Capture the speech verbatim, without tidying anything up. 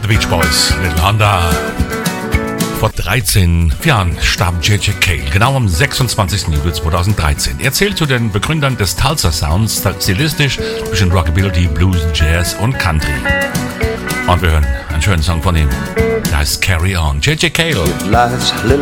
The Beach Boys, Little Honda. Vor dreizehn Jahren starb J J Cale, genau am sechsundzwanzigsten Juli zweitausenddreizehn. Er zählt zu den Begründern des Tulsa Sounds, stilistisch zwischen Rockabilly, Blues, Jazz und Country. Und wir hören einen schönen Song von ihm. Da ist Carry On, J J Cale.